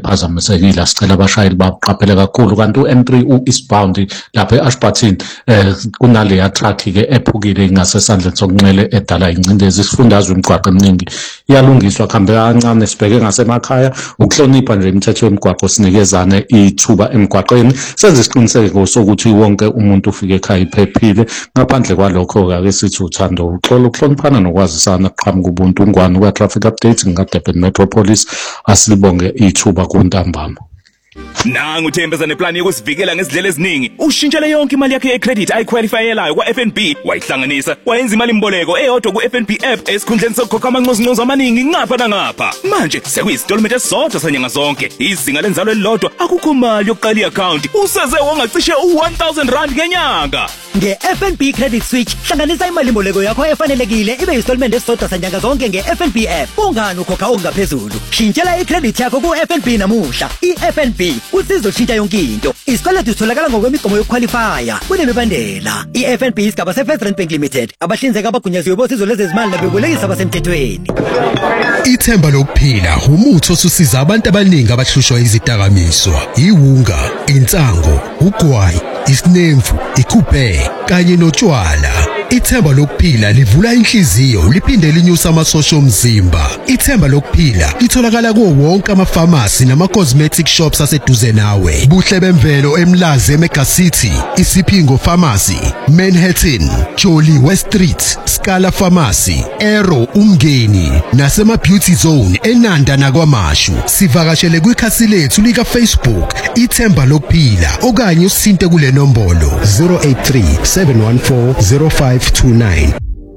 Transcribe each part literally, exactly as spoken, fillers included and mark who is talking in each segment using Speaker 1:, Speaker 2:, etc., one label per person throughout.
Speaker 1: ephazamisekile. Sicela abashayeli baqaphele kakhulu. Kanti u-N three u-eastbound lapha e-Ashburton eh kunaleya truck ke ephukile ingasesandleni sokunxele edala ingcindezi. Isifundazwe imigwaqo eminingi iyalungiswa, kuhambe kancane sibheke ngasemakhaya ukuhlonipha nje imithetho yemigwaqo, sinikezane ithuba emgwaqeni, senze isiqiniseko sokuthi wonke umuntu ufike ekhaya iphephile. Ngaphandle kwalokho ake sithi uthando, uxolo, ukuhloniphana nokwazisana kuqhamuka ubuntu. Ungwani kwa-traffic update nga-Durban Metropolis. Asilibonge ithuba kuntambama.
Speaker 2: Nangu Thembeza neplan yokusivikela ngezindlela eziningi. Ushintshele yonke imali yakhe ye-credit ayiqualifyelayo kwa-F N B, wayihlanganisa wayenza imali imboleko eyodwa ku-F N B app esikhundleni sokukhokha amanqozinqozi amaningi ngapha nangapha. Manje sekuyisitolmente esisodwa sanyanga zonke. Izinga lenzalo elilodwa, akukho mali yokuqala i-account. Useze wangacishe u-one thousand rand ngenyanga.
Speaker 3: Nge-F N B Credit Switch hlanganisa imali imboleko yakho efanelekile ibe yisitolmente esisodwa sanyanga zonke nge-F N B app. Ungani ukhokha okungaphezulu? Shintshela i-credit yakho ku-F N B namuhla. I-F N B usizo shintsha yonke into. Isikweletu sitholakala ngokwemigomo yokuqualifya kunemibandela. I-F N B isigaba se-First Rand Bank Limited, abahlinzeki abagunyaziwe bosizo lwezezimali nabebolekisi abasemthethweni.
Speaker 4: Ithemba lokuphila umuthi osusiza abantu abaningi abahlushwa izidakamizwa, iwunga, insango, ugwayi, isinemfu, ikuphe kanye notshwala. Ithemba lokuphila livula inhliziyo liphinde linyusa amasosha omzimba. Ithemba lokuphila litholakala kuwo wonke ama-pharmacy nama-cosmetic shops aseduze nawe. Buhle bemvelo eMlazi eMega City, Isipingo Pharmacy, Manhattan, Jolly West Street, Scala Pharmacy, Aero Umngeni nasema-Beauty Zone eNanda nakwaMashu. Sivakashele kwikhasi lethu lika-Facebook Ithemba lokuphila okanye usinte kule nombolo zero eight three seven one four zero five two nine.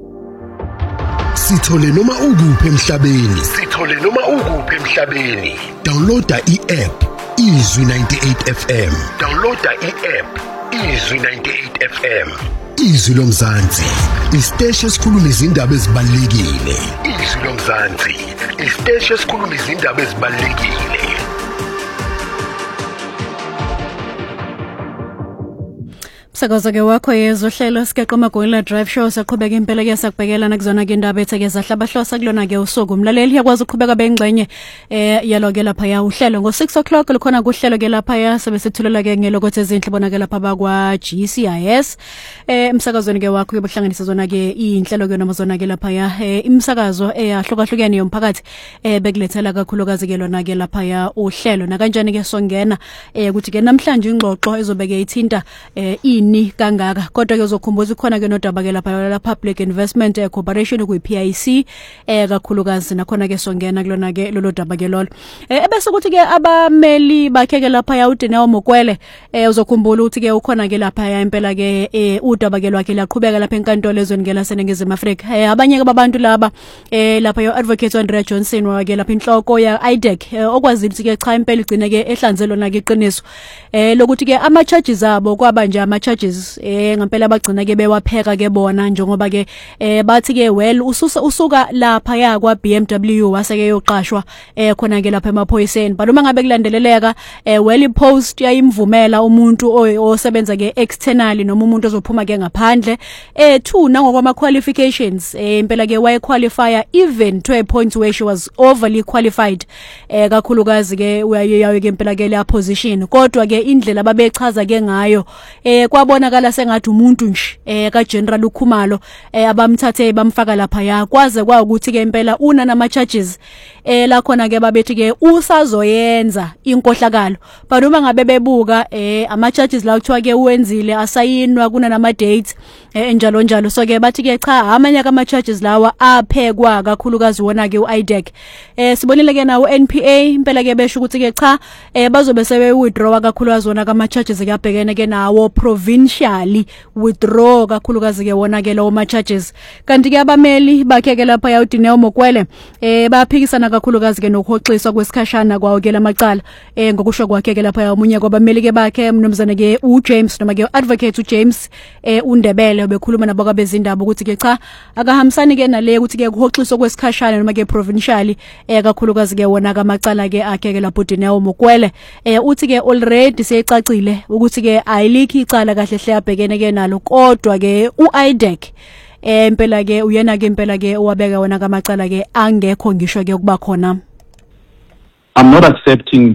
Speaker 4: Sithole noma ukuphi emhlabeni. Sithole noma ukuphi emhlabeni. Downloada i-app Izwi ninety-eight F M. Downloada i-app Izwi ninety-eight F M. Izwi lomzansi, isiteshi esikhuluma izindaba ezibalulekile. Izwi lomzansi, isiteshi esikhuluma izindaba ezibalulekile.
Speaker 5: Sakaza-ke wakho yezohlelo sigeqa amagwila drive show saqhubeka impela ke sakubhekela nakuzona ke indaba etheke zahlabahlosa kulona ke usuku. Umlaleli yakwazi ukuqhubeka bengxenye eh yaloke lapha ya uhlelo ngo six o'clock likhona kuhlelo ke lapha ya sebesithulela ke ngelokothi ezinhle bona ke lapha bakwa G C I S. Eh umsakazweni ke wakho yobuhlanganisa zona ke inhlelo ke noma zona ke lapha ya eh imsakazo eyahlukahlukene yomphakathi eh bekulethela kakhulukazi ke lona ke lapha ya uhlelo na kanjani ke songena eh ukuthi ke namhlanje ingxoxo ezobeke ithinta eh ni kangaka kodwa ke uzokhumbuza khona ke nodaba ke lapha la Public Investment Corporation ku P I C eh kakhulukazi nakhona ke songena kulona ke lolo daba ke lolo eh ebese ukuthi ke abameli bakhe ke lapha ya uDineo Mokwele eh uzokhumbula ukuthi ke ukhona ke lapha ya impela ke eh udaba ke lwakhe laqhubeka lapha enkantolo ezweni ke laseNingizimu Afrika. Eh abanye ke abantu laba eh lapha yo advocate Andrea Johnson wake lapha inhloko ya I D E C eh, okwazile ukuthi ke cha impela igcine ke ehlanzelo na ke iqiniso eh lokuthi ke ama charges abo kwaba nje ama charges eh ngempela bagcina ke bewapheka ke bona njengoba ke eh bathi ke well ususa usuka lapha ya kwa B M W waseke yoqashwa eh khona ke lapha emaphoyiseni but uma ngabe kulandeleleka eh well ipost yayimvumela umuntu osebenza ke externally noma umuntu ozophuma ke ngaphandle eh two nangokwama qualifications eh impela ke way qualifier even to a point where she was overly qualified eh kakhulukazi ke uyayayo ke impela ke la position kodwa ke indlela babechaza ke ngayo eh kwabonakala sengathi umuntu nje eh ka General uKhumalo eh abamthathe bamfaka lapha ya kwaze kwa ukuthi ke impela una nama charges eh la khona ke babethi ke usazoyenza inkohlakalo but uma ngabe bebuka eh ama charges la kuthiwa ke uwenzile asayinwa kuna nama dates eh njalo njalo so ke bathi ke cha amanye ama charges lawa aphekwa kakhulukazi wona ke uI D E C eh sibonile ke nawo N P A impela ke besho ukuthi ke cha eh bazobe sebe withdraw kakhulukazi wona kama charges ke abhekene ke nawo provincially withdraw kakhulukazi ke wona ke lawo ma charges kanti ke abameli bakhe ke lapha ya uDineo Mokwele eh baphikisana kakhulukazi ke nokuhoxiswa kwesikhashana kwawo ke lamaqala eh ngokusho kwakhe ke lapha ya umunye kwabameli ke bakhe mnumzana ke uJames noma ke advocate uJames eh uNdebele bekhuluma nabo kwabezindaba ukuthi ke cha akahambisani ke nale ukuthi ke kuhoxiswa kwesikhashana noma ke provincially eh kakhulukazi ke wona kamacala ke akhe ke lapha uDineo Mokwele eh uthi ke already seyicacile ukuthi ke ayikho icala kahle hle abhekene ke nalo kodwa ke uI D E C eh impela ke uyena ke impela ke owabeka wona kamacala ke angekho ngisho ke kuba khona.
Speaker 6: I'm not accepting